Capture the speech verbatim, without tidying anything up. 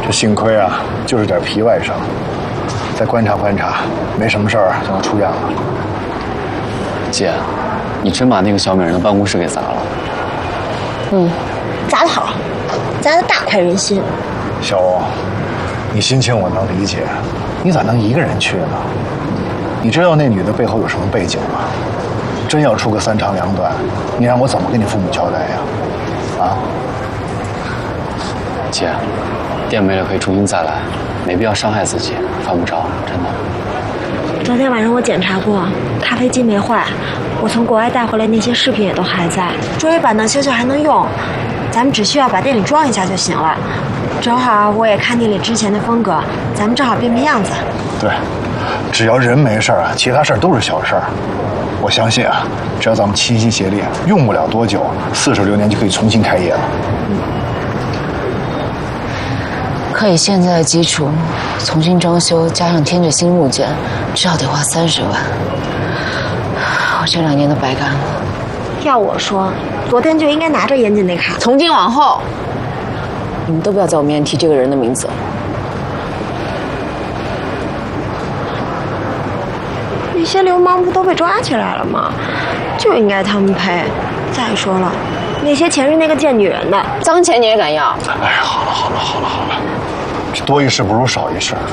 这幸亏啊，就是点皮外伤，再观察观察，没什么事儿就能出院了。 姐，你真把那个小美人的办公室给砸了？ 嗯，砸得好，砸得大快人心。 小欧，你心情我能理解，你咋能一个人去呢？你知道那女的背后有什么背景吗？真要出个三长两短，你让我怎么跟你父母交代呀？啊？ 姐，店没了可以重新再来，没必要伤害自己，犯不着，真的。 昨天晚上我检查过，咖啡机没坏，我从国外带回来那些饰品也都还在，桌椅板凳修修还能用，咱们只需要把店里装一下就行了。正好我也看腻了之前的风格，咱们正好变变样子。 对，只要人没事啊，其他事儿都是小事儿。我相信啊，只要咱们齐心协力，用不了多久，四十流年就可以重新开业了。 嗯。 可以现在的基础，重新装修加上添置新物件，至少得花三十万。我这两年都白干了。 要我说，昨天就应该拿着严谨那卡。 从今往后，你们都不要在我面前提这个人的名字。 那些流氓不都被抓起来了吗？就应该他们赔。再说了，那些钱是那个贱女人的， 脏钱你也敢要？ 哎呀，好了好了好了好了，这多一事不如少一事。